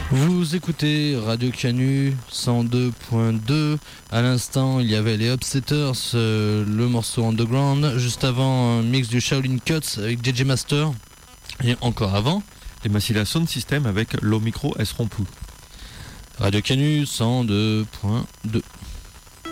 Vous écoutez Radio Canu 102.2. À l'instant, il y avait les Upsetters, le morceau Underground. Juste avant, un mix du Shaolin Cuts avec JJ Master. Et encore avant, les Massilia Sound System avec l'Omicro S Rompu. Radio Canu 102.2.